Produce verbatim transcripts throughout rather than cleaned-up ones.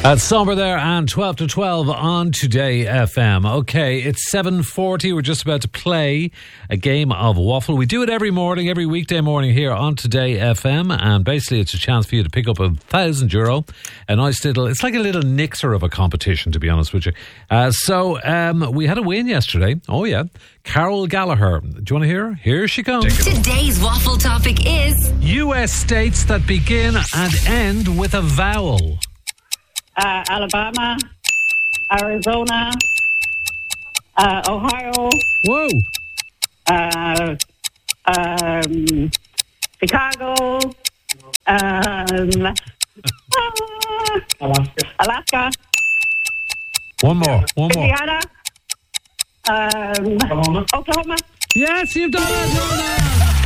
That's Somber there, and twelve to twelve on Today F M. Okay, it's seven forty. We're just about to play a game of waffle. We do it every morning, every weekday morning here on Today F M, and basically it's a chance for you to pick up a thousand euro. A nice little, it's like a little nixer of a competition, to be honest with you. Uh, so um, we had a win yesterday. Oh yeah, Carol Gallagher. Do you want to hear her? Here she comes. Today's waffle topic is U S states that begin and end with a vowel. Uh, Alabama, Arizona, uh, Ohio. Whoa. Uh, um, Chicago. Um, uh, Alaska. Alaska. One more. One more. Indiana. Um, Oklahoma. Oklahoma. Yes, you've done it. Well done.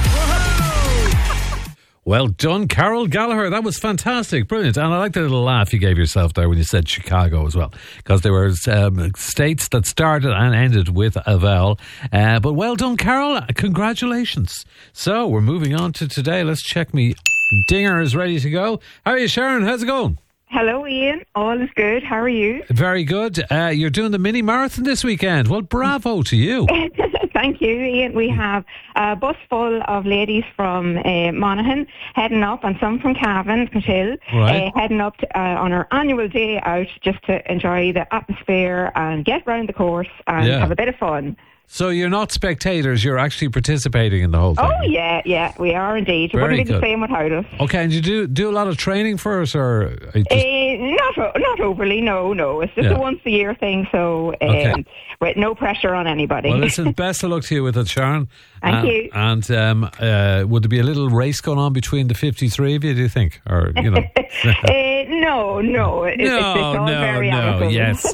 Well done, Carol Gallagher. That was fantastic. Brilliant. And I like the little laugh you gave yourself there when you said Chicago as well, because there were um, states that started and ended with a vowel. Uh, but well done, Carol. Congratulations. So we're moving on to today. Let's check me. Dinger is ready to go. How are you, Sharon? How's it going? Hello, Ian. All is good. How are you? Very good. Uh, you're doing the mini marathon this weekend. Well, bravo to you. Thank you, Ian. We have a bus full of ladies from uh, Monaghan heading up, and some from Cavan, Cashel, Right. uh, heading up to, uh, on our annual day out just to enjoy the atmosphere and get round the course and Yeah. have a bit of fun. So you're not spectators, you're actually participating in the whole thing. Oh, yeah, yeah, we are indeed. It Very wouldn't be the good. same without us. Okay, and you do do a lot of training for us, or are you just, Uh, not o- not overly, no, no. It's just Yeah. a once a year thing, so um, Okay. with no pressure on anybody. well, listen, best of luck to you with it, Sharon. Thank and, you. And um, uh, would there be a little race going on between the fifty-three of you, do you think? Or, you know. uh, no, no. It, it's, it's no, all no, very no, amicable. yes.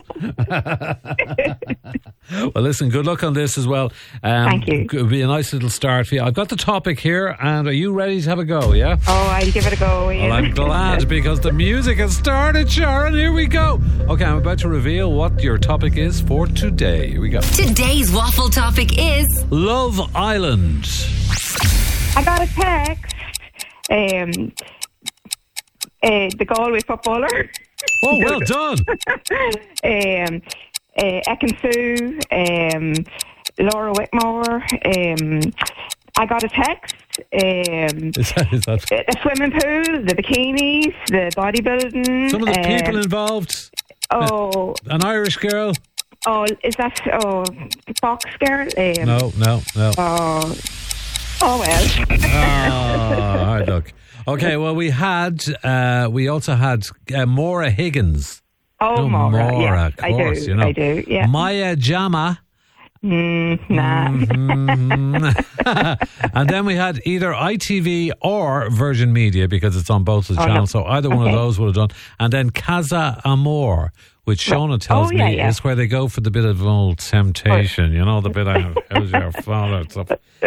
Well, listen, good luck on this as well. Um, Thank you. It'll be a nice little start for you. I've got the topic here, and are you ready to have a go, yeah? Oh, I'll give it a go, Ian. Well, I'm glad, because the music has started, Sharon. Here we go. Okay, I'm about to reveal what your topic is for today. Here we go. Today's waffle topic is Love Island. I got a text. Um, uh, the Galway footballer. Oh, well done. um, uh, Ekin-Su, um, Laura Whitmore. Um, I got a text. Um, Is that, is that a swimming pool, the bikinis, the bodybuilding. some of the people um, involved? Oh, An Irish girl? oh, is that oh, Fox girl? Um, No, no, no. Oh, oh well. Oh, hard luck. Okay, well, we had, uh, we also had uh, Maura Higgins. Oh, No, Maura, Maura, yeah, of I course, do, you know. I do, yeah. Maya Jama. Mm, nah. Mhm. And then we had either I T V or Virgin Media, because it's on both the Oh, channels. no. So either one Okay. of those would have done. And then Casa Amor, which Shona tells Oh, yeah, me yeah. is where they go for the bit of old temptation. You know, the bit of how's your father? Stuff.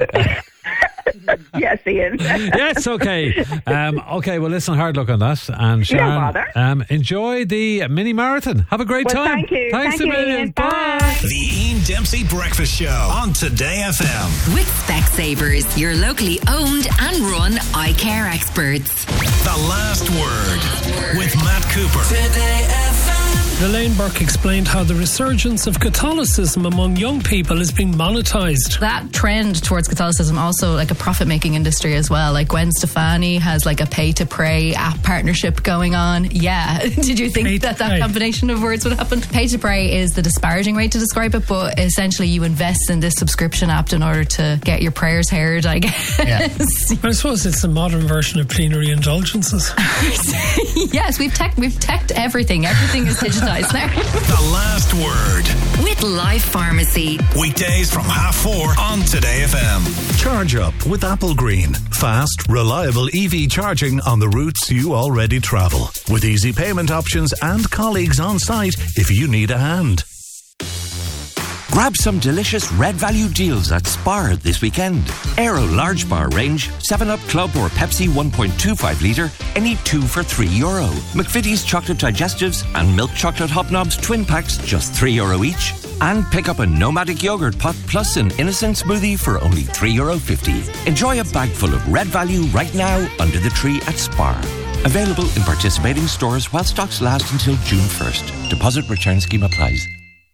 Yes, Ian. Yes, okay. Um, okay, well, listen, hard luck on that. And Sharon, bother. um, enjoy the mini marathon. Have a great Well, time. thank you. Thanks Thank a you, million. Ian. Bye. Bye. The Ian Dempsey Breakfast Show on Today F M. with Specsavers, your locally owned and run eye care experts. The Last Word with Matt Cooper. Today F M. Elaine Burke explained how the resurgence of Catholicism among young people is being monetised. That trend towards Catholicism also like a profit making industry as well. Like Gwen Stefani has like a pay to pray app partnership going on. Yeah. Did you think Pay to that that pray. combination of words would happen? Pay to pray is the disparaging way to describe it, but essentially you invest in this subscription app in order to get your prayers heard, I guess. I suppose it's a modern version of plenary indulgences. Yes, we've tech we've teched everything. Everything is digitized now. The Last Word. With Life Pharmacy. Weekdays from half four on Today F M. Charge up with Apple Green. Fast, reliable E V charging on the routes you already travel. With easy payment options and colleagues on site if you need a hand. Grab some delicious Red Value deals at Spar this weekend. Aero Large Bar range, seven up Club or Pepsi one point two five litre, any two for three euro. McVitie's Chocolate Digestives and Milk Chocolate Hobnobs twin packs, just three euro each. And pick up a Nomadic Yogurt Pot plus an Innocent Smoothie for only three euro fifty. Enjoy a bag full of Red Value right now under the tree at Spar. Available in participating stores while stocks last until June first. Deposit return scheme applies.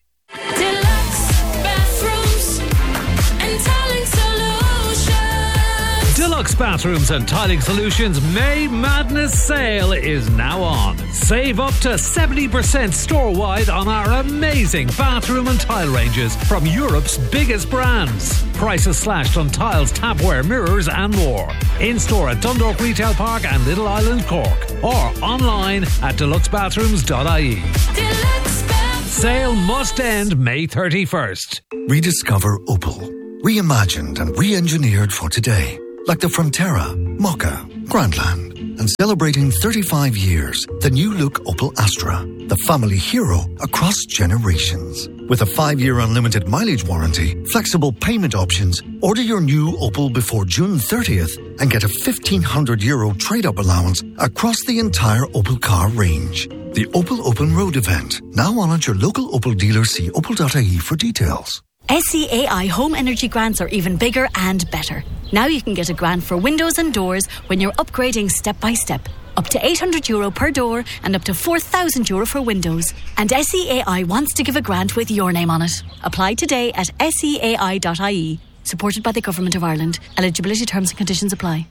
Deluxe Bathrooms and Tiling Solutions May Madness Sale is now on. Save up to seventy percent store-wide on our amazing bathroom and tile ranges from Europe's biggest brands. Prices slashed on tiles, tapware, mirrors and more. In-store at Dundalk Retail Park and Little Island, Cork. Or online at deluxe bathrooms dot I E. Deluxe Sale must end May thirty-first. Rediscover Opel. Reimagined and re-engineered for today. Like the Frontera, Mokka, Grandland. And celebrating thirty-five years, the new look Opel Astra, the family hero across generations. With a five-year unlimited mileage warranty, flexible payment options, order your new Opel before June thirtieth and get a fifteen hundred euro trade-up allowance across the entire Opel car range. The Opel Open Road event, now on at your local Opel dealer. See opel dot I E for details. S C A I Home Energy Grants are even bigger and better. Now you can get a grant for windows and doors when you're upgrading step by step. Up to eight hundred euro per door and up to four thousand euro for windows. And S C A I wants to give a grant with your name on it. Apply today at S E A I dot I E. Supported by the Government of Ireland. Eligibility terms and conditions apply.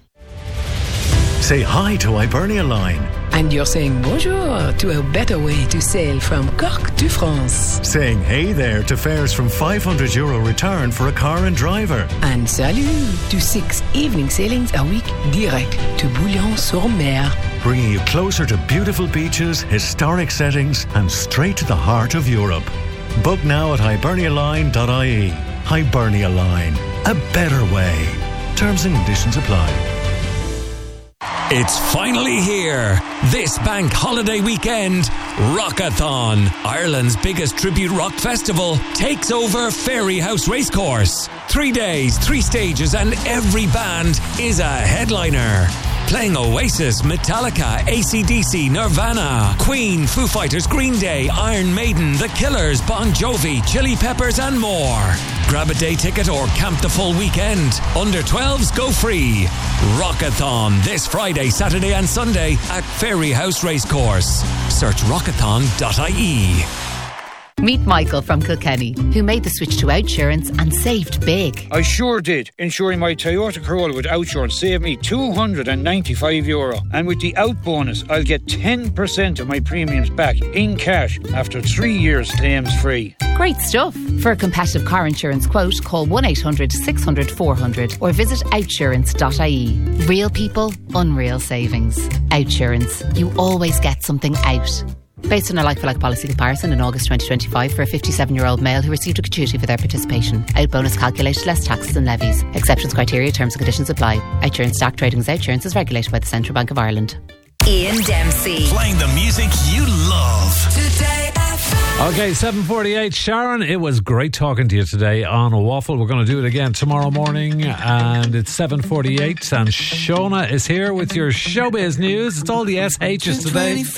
Say hi to Hibernia Line. And you're saying bonjour to a better way to sail from Cork to France. Saying hey there to fares from five hundred euro return for a car and driver. And salut to six evening sailings a week direct to Bouillon-sur-Mer. Bringing you closer to beautiful beaches, historic settings and straight to the heart of Europe. Book now at hibernia line dot I E. Hibernia Line. A better way. Terms and conditions apply. It's finally here. This bank holiday weekend, Rockathon, Ireland's biggest tribute rock festival, takes over Fairyhouse Racecourse. Three days, three stages, and every band is a headliner. Playing Oasis, Metallica, A C D C, Nirvana, Queen, Foo Fighters, Green Day, Iron Maiden, The Killers, Bon Jovi, Chili Peppers and more. Grab a day ticket or camp the full weekend. Under twelves go free. Rockathon this Friday, Saturday and Sunday at Fairyhouse Racecourse. Search rockathon dot I E. Meet Michael from Kilkenny, who made the switch to Outsurance and saved big. I sure did. Insuring my Toyota Corolla with Outsurance saved me two hundred ninety-five euro. And with the Out bonus, I'll get ten percent of my premiums back in cash after three years claims free. Great stuff. For a competitive car insurance quote, call one eight hundred six hundred four hundred or visit outsurance dot I E. Real people, unreal savings. Outsurance. You always get something out. Based on a like-for-like policy comparison in August twenty twenty-five for a fifty-seven-year-old male who received a gratuity for their participation. Out bonus calculated less taxes and levies. Exceptions, criteria, terms and conditions apply. Outsurance Stack Trading as Outsurance is regulated by the Central Bank of Ireland. Ian Dempsey. Playing the music you love. Today F M. Okay, seven forty-eight. Sharon, it was great talking to you today on Waffle. We're going to do it again tomorrow morning, and it's seven forty-eight, and Shona is here with your showbiz news. It's all the S H's today.